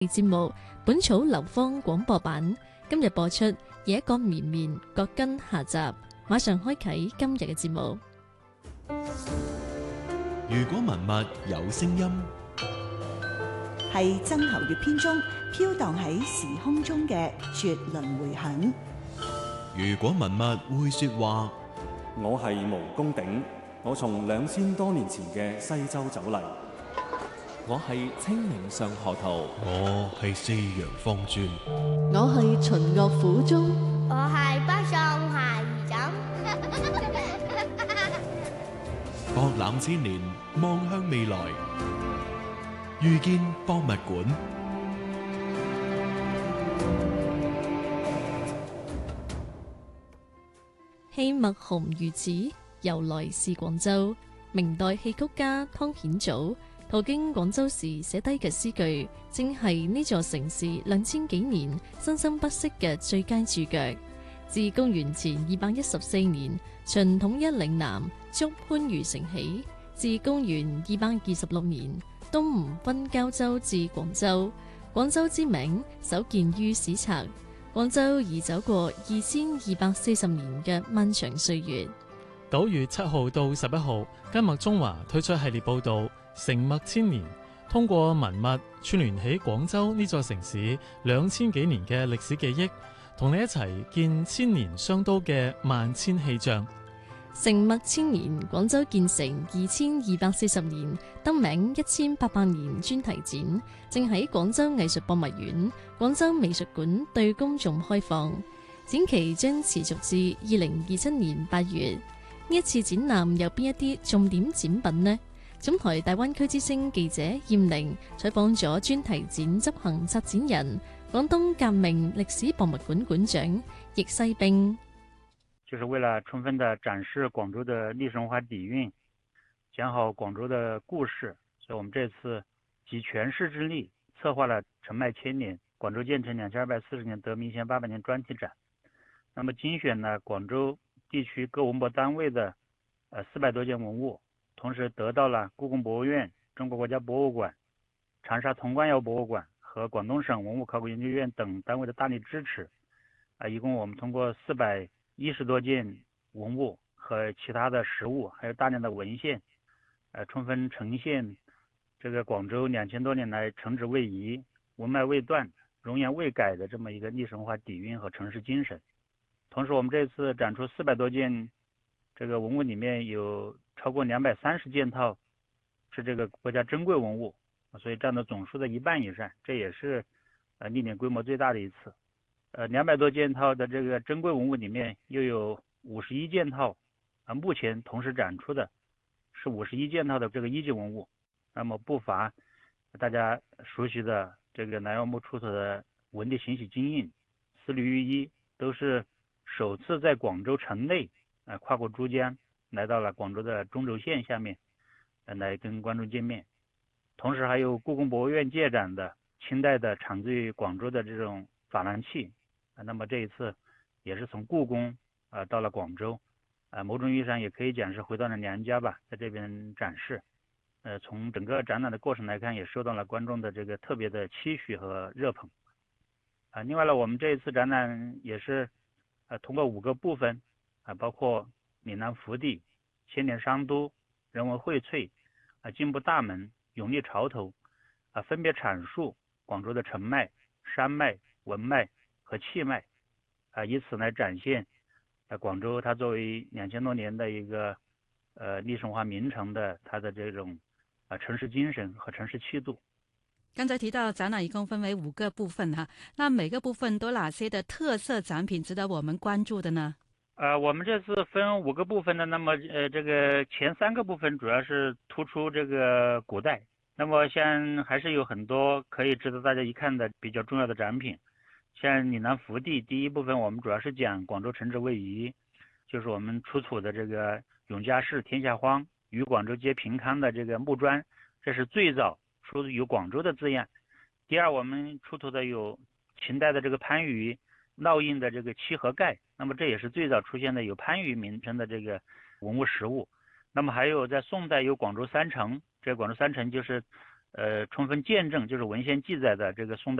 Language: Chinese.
節目《本草流芳》廣播版今日播出野角綿綿葛根下集，馬上開啟今日嘅節目。 如果文物有聲音， 係曾侯乙編中飄蕩喺時空中嘅絕倫迴響。 如果文物會說話， 我係毛公鼎，我從2000多年前嘅西周走嚟。 我係清明上河圖， 我係四陽方尊， 我係秦樂府中， 我係北宋下夷枕。 博覽千年，望向未來，遇見博物館。 戲墨紅如此，由來是廣州。明代戲曲家湯顯祖途經廣州時寫低嘅詩句，正係呢座城市2000幾年生生不息嘅最佳注腳。自公元前214年，秦統一嶺南，築番禺城起；自公元226年，東吳分交州至廣州。廣州之名首見於史冊。廣州已走過2240年嘅漫長歲月。 9月7號到11號，今麥中華推出系列報導《城墨千年》，通過文物串聯起廣州呢座城市2000幾年嘅歷史記憶，同你一齊見千年商都嘅萬千氣象。 城墨千年，廣州建成2240年，得名1800年專題展，正喺廣州藝術博物院、廣州美術館對公眾開放。展期將持續至2027年8月。呢一次展覽有邊一啲重點展品呢？總台大灣區之聲記者燕玲採訪咗專題展執行策展人、廣東革命歷史博物館館長易西兵。 就是為了充分的展示廣州的歷史文化底蘊，講好廣州的故事，所以我們這次集全市之力策劃了城邁千年、廣州建成2240年、得名1800年專題展。那麼精選了廣州地區各文博單位的400多件文物，同時得到了故宮博物院、中國國家博物館、長沙潼關窯博物館和廣東省文物考古研究院等單位的大力支持。一共我們通過410多件文物和其他的實物，還有大量的文獻，充分呈現這個廣州2000多年來城址未移、文脈未斷、容顏未改的這麼一個歷史文化底蘊和城市精神。同時我們這次展出400多件這個文物裡面有超過230件套是這個國家珍貴文物，所以佔到總數的1半以上，這也是歷年規模最大的一次。200多件套的這個珍貴文物裡面又有51件套，目前同時展出的是51件套的這個一級文物。那麼不乏大家熟悉的這個南窯木出土的文帝行洗金印、絲縷玉衣，都是首次在廣州城內跨過珠江，來到了廣州的中軸線下面，來跟觀眾見面。同時還有故宮博物院借展的清代的產自於廣州的這種珐琅器。那麼這一次也是從故宮到了廣州，某種意義上也可以講是回到了娘家吧，在這邊展示。從整個展覽的過程來看，也受到了觀眾的這個特別的期許和熱捧。另外呢，我們這一次展覽也是通過5個部分，包括嶺南福地、千年商都、人文薈萃、進步大門、永歷潮頭，分別闡述廣州的城脈、山脈、文脈和氣脈，以此來展現廣州它作為2000多年的一個歷史文化名城的它的這種城市精神和城市氣度。 剛才提到展覽一共分為5個部分哈，那每個部分都有哪些的特色展品值得我們關注的呢？ 我們這次分5個部分的，那麼這個前3個部分主要是突出這個古代，那麼像還是有很多可以值得大家一看的比較重要的展品。像嶺南福地第一部分，我們主要是講廣州城址位移，就是我們出土的這個永嘉市天下荒與廣州皆平康的這個木磚，這是最早出有廣州的字樣。第二，我們出土的有秦代的這個番禺烙印的這個漆盒蓋，那麼這也是最早出現的有番禺名稱的這個文物實物。那麼還有在宋代有廣州三城，這廣州三城就是充分见证就是文献记载的这个宋代